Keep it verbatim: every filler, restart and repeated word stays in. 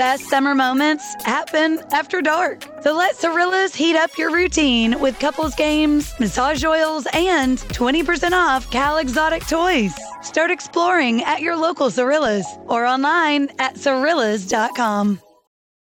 Best summer moments happen after dark. So let Cirillas heat up your routine with couples games, massage oils, and twenty percent off Cal Exotic toys. Start exploring at your local Cirillas or online at cirillas dot com.